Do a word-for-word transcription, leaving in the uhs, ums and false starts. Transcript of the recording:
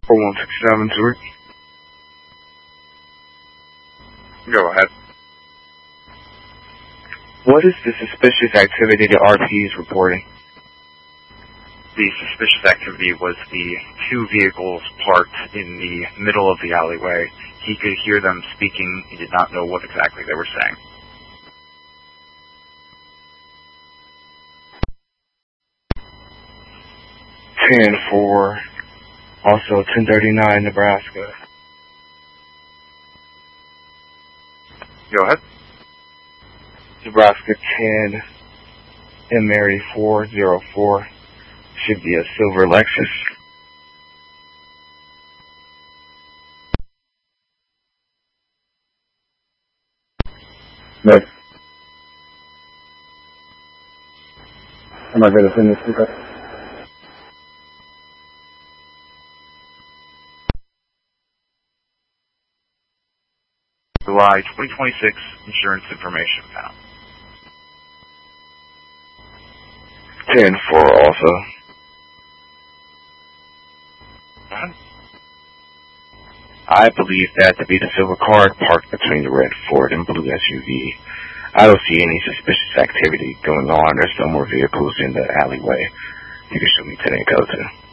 four one six seven three. Go ahead. What is the suspicious activity the R P is reporting? The suspicious activity was the two vehicles parked in the middle of the alleyway. He could hear them speaking. He did not know what exactly they were saying. ten four, also ten thirty-nine, Nebraska. Go ahead. Nebraska ten, and Mary four zero four. Should be a silver Lexus. Nick. Am I going to send this to you? July twenty twenty-six insurance information found. ten four also. I believe that to be the silver car parked between the red Ford and blue S U V. I don't see any suspicious activity going on. There's no more vehicles in the alleyway. You can show me ten and go to.